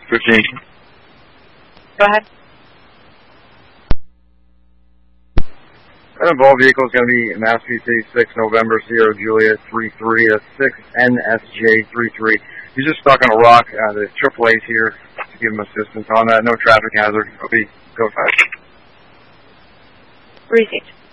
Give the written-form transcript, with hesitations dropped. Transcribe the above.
15. Go ahead. That involved vehicle is going to be Mass PC 6 November Sierra Juliet 33, 6 NSJ 33. He's just stuck on a rock. The AAA's here to give him assistance on that. No traffic hazard. Go fast. Received.